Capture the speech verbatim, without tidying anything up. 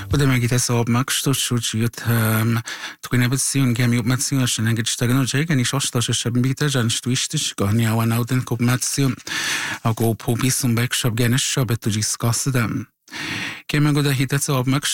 Bude meg itt ez a megstosult jut twin evolution gemi upmatsion engage stagno jegen is ostas és bita jan stwistis gania wan auden kopmatsion a go pobis um backshop genes shop et discuss them. Kemen goda hitet so